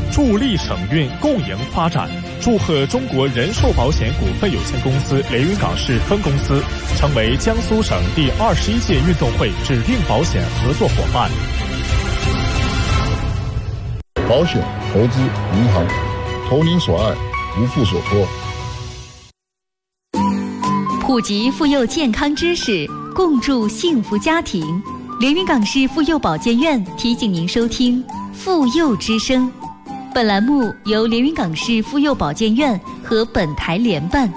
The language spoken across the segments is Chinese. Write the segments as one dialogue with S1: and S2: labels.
S1: 助力省运共赢发展。祝贺中国人寿保险股份有限公司连云港市分公司成为江苏省第21届运动会指定保险合作伙伴。
S2: 保险、投资、银行，投您所爱，无负所托。
S3: 普及妇幼健康知识，共筑幸福家庭。连云港市妇幼保健院提醒您收听妇幼之声。本栏目由连云港市妇幼保健院和本台联办。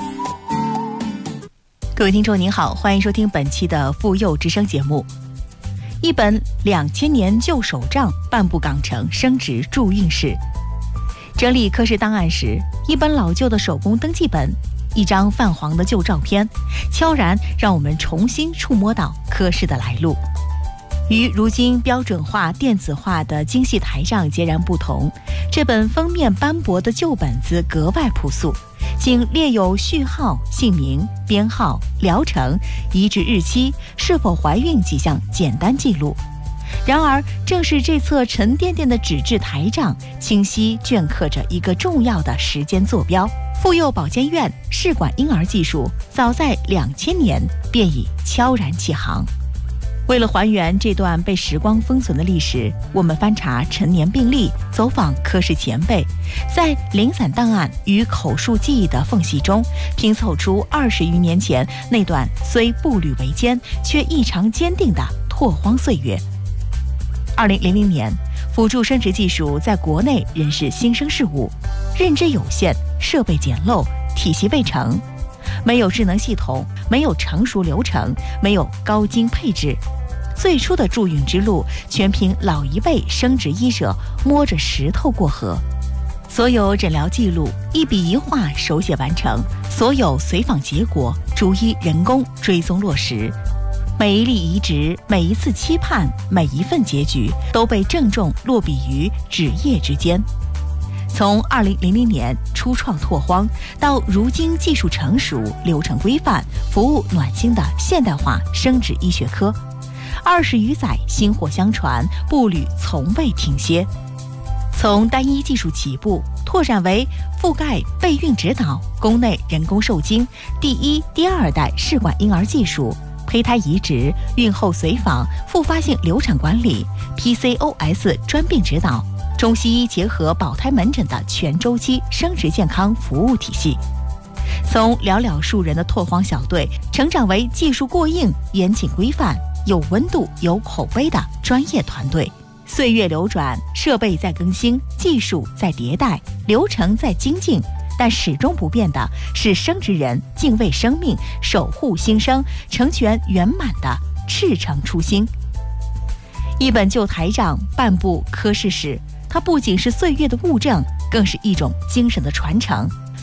S4: 各位听众您好，欢迎收听本期的妇幼之声节目。一本2000年旧手账，半部港城升值助孕史。整理科室档案时，一本老旧的手工登记本，一张泛黄的旧照片，悄然让我们重新触摸到科室的来路。与如今标准化、电子化的精细台账截然不同，这本封面斑驳的旧本子格外朴素，仅列有序号、姓名、编号、疗程、移植日期、是否怀孕几项简单记录。然而，正是这册沉甸甸的纸质台账，清晰镌刻着一个重要的时间坐标。妇幼保健院试管婴儿技术早在2000年便已悄然起航。为了还原这段被时光封存的历史，我们翻查陈年病历，走访科室前辈，在零散档案与口述记忆的缝隙中，拼凑出20余年前那段虽步履维艰却异常坚定的拓荒岁月。2000年，辅助生殖技术在国内仍是新生事物，认知有限，设备简陋，体系未成，没有智能系统，没有成熟流程，没有高精配置。最初的助孕之路，全凭老一辈生殖医者摸着石头过河。所有诊疗记录一笔一画手写完成，所有随访结果逐一人工追踪落实。每一例移植，每一次期盼，每一份结局，都被郑重落笔于纸页之间。从2000年初创拓荒，到如今技术成熟、流程规范、服务暖心的现代化生殖医学科，20余载薪火相传，步履从未停歇。从单一技术起步，拓展为覆盖备孕指导、宫内人工受精、第1、第2代试管婴儿技术、胚胎移植、孕后随访、复发性流产管理、PCOS 专病指导，中西医结合保胎门诊的全周期生殖健康服务体系。从寥寥数人的拓荒小队，成长为技术过硬、严谨规范、有温度、有口碑的专业团队。岁月流转，设备在更新，技术在迭代，流程在精进，但始终不变的是生殖人敬畏生命、守护新生、成全圆满的赤诚初心。一本旧台账，半部科室史，它不仅是岁月的物证，更是一种精神的传承。